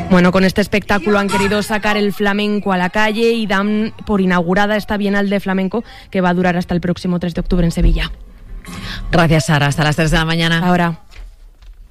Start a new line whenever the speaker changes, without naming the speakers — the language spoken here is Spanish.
Bueno, con este espectáculo han querido sacar el flamenco a la calle y dan por inaugurada esta Bienal de Flamenco que va a durar hasta el próximo 3 de octubre en Sevilla.
Gracias, Sara. Hasta las 3 de la mañana.
Ahora.